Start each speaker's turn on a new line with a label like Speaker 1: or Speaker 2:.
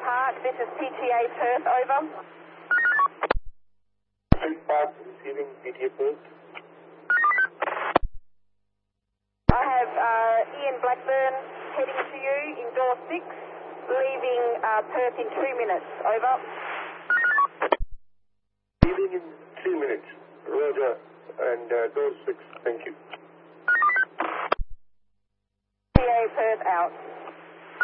Speaker 1: Park. This is PTA Perth, over.
Speaker 2: Field Park receiving PTA Perth.
Speaker 1: I have Ian Blackburn heading to you in door 6, leaving Perth in 2 minutes, over.
Speaker 2: Leaving in 3 minutes, Roger, and door 6.